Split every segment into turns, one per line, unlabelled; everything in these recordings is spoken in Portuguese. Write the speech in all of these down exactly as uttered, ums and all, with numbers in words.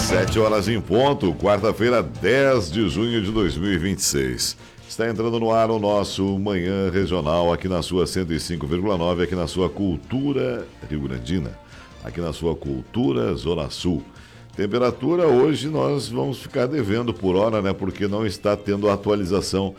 Sete horas em ponto, quarta-feira, dez de junho de dois mil e vinte e seis. Está entrando no ar o nosso Manhã Regional, aqui na sua cento e cinco vírgula nove, aqui na sua Cultura Rio-Grandina, aqui na sua Cultura Zona Sul. Temperatura, hoje nós vamos ficar devendo por hora, né? Porque não está tendo atualização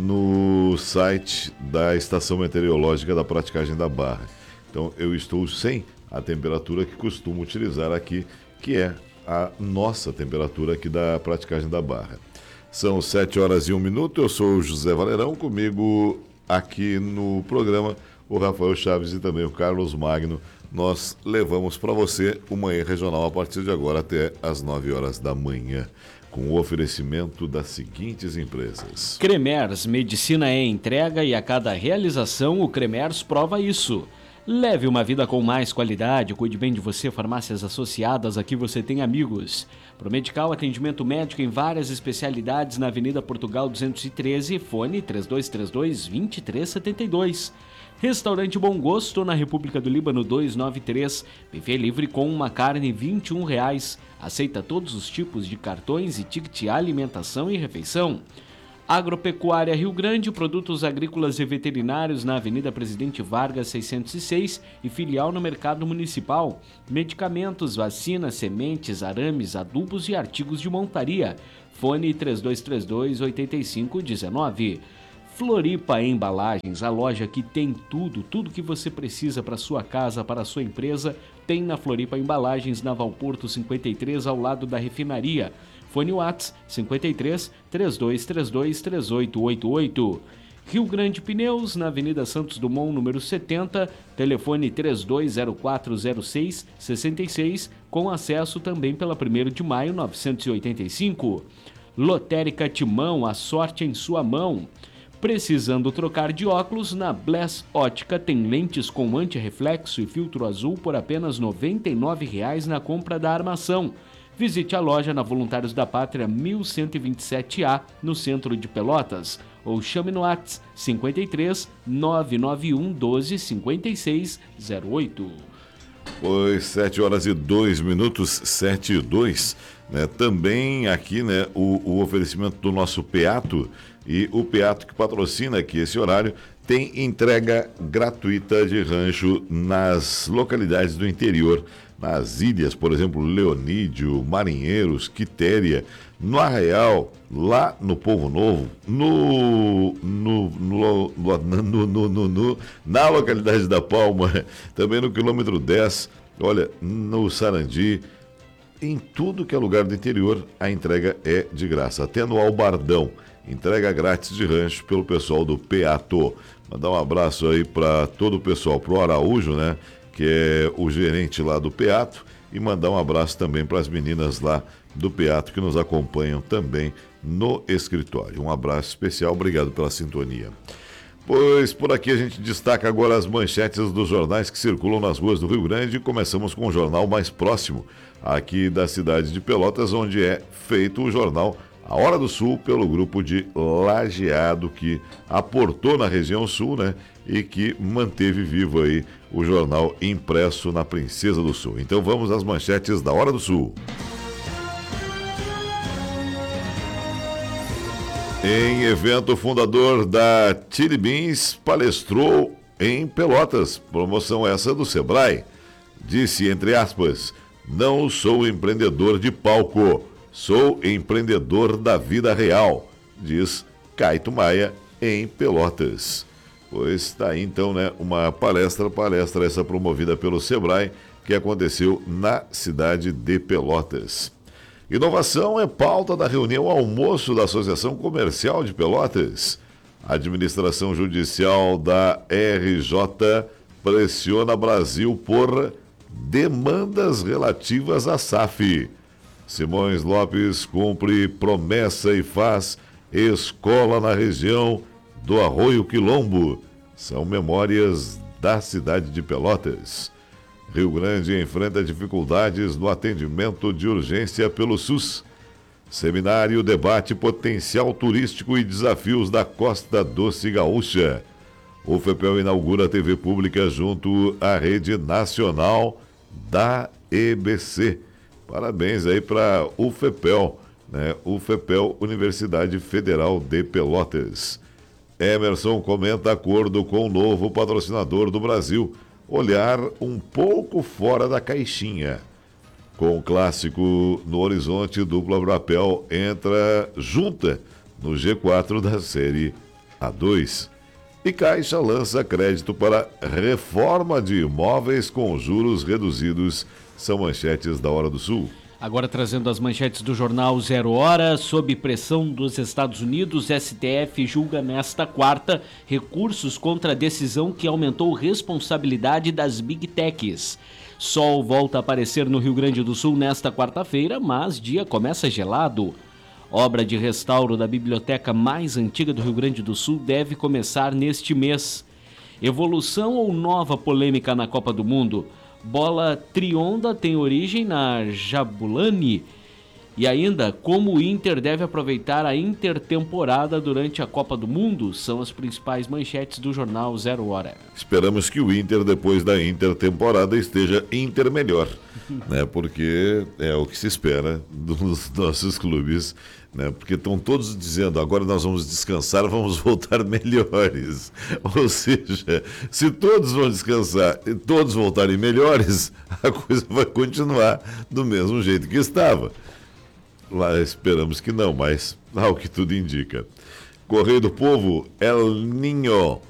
no site da Estação Meteorológica da Praticagem da Barra. Então, eu estou sem a temperatura que costumo utilizar aqui, que é a nossa temperatura aqui da Praticagem da Barra. São sete horas e um minuto, eu sou o José Valerão, comigo aqui no programa o Rafael Chaves e também o Carlos Magno. Nós levamos para você o Manhã Regional a partir de agora até as nove horas da manhã, com o oferecimento das seguintes empresas.
Cremers, medicina é entrega e a cada realização o Cremers prova isso. Leve uma vida com mais qualidade, cuide bem de você, farmácias associadas, aqui você tem amigos. Promedical, atendimento médico em várias especialidades na Avenida Portugal duzentos e treze, fone três dois três dois, dois três sete dois. Restaurante Bom Gosto, na República do Líbano duzentos e noventa e três, buffet livre com uma carne vinte e um reais. Aceita todos os tipos de cartões e ticket alimentação e refeição. Agropecuária Rio Grande, produtos agrícolas e veterinários na Avenida Presidente Vargas seiscentos e seis e filial no Mercado Municipal. Medicamentos, vacinas, sementes, arames, adubos e artigos de montaria. Fone três dois três dois, oito cinco um nove. Floripa Embalagens, a loja que tem tudo, tudo que você precisa para sua casa, para a sua empresa, tem na Floripa Embalagens, na Valporto cinquenta e três, ao lado da refinaria. Fone Whats cinquenta e três, três dois três dois, três oito oito oito. Rio Grande Pneus, na Avenida Santos Dumont, número setenta, telefone três dois zero quatro zero seis seis seis, com acesso também pela primeiro de maio novecentos e oitenta e cinco. Lotérica Timão, a sorte em sua mão. Precisando trocar de óculos, na Bless Ótica tem lentes com anti-reflexo e filtro azul por apenas noventa e nove reais na compra da armação. Visite a loja na Voluntários da Pátria mil cento e vinte e sete A, no centro de Pelotas, ou chame no WhatsApp cinquenta e três, nove nove um, doze, cinquenta e seis zero oito.
Pois, sete horas e dois minutos, sete e dois, né? Também aqui, né, o, o oferecimento do nosso Peato, e o Peato que patrocina aqui esse horário, tem entrega gratuita de rancho nas localidades do interior, nas ilhas, por exemplo, Leonídio, Marinheiros, Quitéria, no Arraial, lá no Povo Novo, no, no, no, no, no, no, no, na localidade da Palma, também no quilômetro dez, olha, no Sarandi, em tudo que é lugar do interior, a entrega é de graça, até no Albardão, entrega grátis de rancho pelo pessoal do Peato. Mandar um abraço aí para todo o pessoal, pro Araújo, né, que é o gerente lá do Peato, e mandar um abraço também para as meninas lá do Peato que nos acompanham também no escritório. Um abraço especial, obrigado pela sintonia. Pois por aqui a gente destaca agora as manchetes dos jornais que circulam nas ruas do Rio Grande, e começamos com o jornal mais próximo aqui da cidade de Pelotas, onde é feito o jornal A Hora do Sul pelo grupo de Lajeado, que aportou na região sul, né, e que manteve vivo aí o jornal impresso na Princesa do Sul. Então vamos às manchetes da Hora do Sul. Em evento, o fundador da Chili Beans palestrou em Pelotas, promoção essa do Sebrae. Disse, entre aspas, não sou empreendedor de palco, sou empreendedor da vida real, diz Caito Maia em Pelotas. Pois está aí então, né, uma palestra, palestra essa promovida pelo Sebrae, que aconteceu na cidade de Pelotas. Inovação é pauta da reunião almoço da Associação Comercial de Pelotas. A administração judicial da R J pressiona Brasil por demandas relativas à S A F. Simões Lopes cumpre promessa e faz escola na região do Arroio Quilombo. São memórias da cidade de Pelotas. Rio Grande enfrenta dificuldades no atendimento de urgência pelo SUS. Seminário debate potencial turístico e desafios da Costa Doce Gaúcha. O FEPEL inaugura a T V pública junto à Rede Nacional da E B C. Parabéns aí para o FEPEL, né? O FEPEL, Universidade Federal de Pelotas. Emerson comenta acordo com o novo patrocinador do Brasil. Olhar um pouco fora da caixinha. Com o clássico no horizonte, dupla Brapel entra junta no G quatro da Série A dois. E Caixa lança crédito para reforma de imóveis com juros reduzidos. São manchetes da Hora do Sul.
Agora trazendo as manchetes do jornal Zero Hora. Sob pressão dos Estados Unidos, S T F julga nesta quarta recursos contra a decisão que aumentou responsabilidade das Big Techs. Sol volta a aparecer no Rio Grande do Sul nesta quarta-feira, mas dia começa gelado. Obra de restauro da biblioteca mais antiga do Rio Grande do Sul deve começar neste mês. Evolução ou nova polêmica na Copa do Mundo? Bola trionda tem origem na Jabulani. E ainda, como o Inter deve aproveitar a intertemporada durante a Copa do Mundo? São as principais manchetes do jornal Zero Hora.
Esperamos que o Inter, depois da intertemporada, esteja Inter melhor, né? Porque é o que se espera dos nossos clubes, né? Porque estão todos dizendo, agora nós vamos descansar, vamos voltar melhores. Ou seja, se todos vão descansar e todos voltarem melhores, a coisa vai continuar do mesmo jeito que estava. Lá esperamos que não, mas ao que tudo indica. Correio do Povo, El Ninho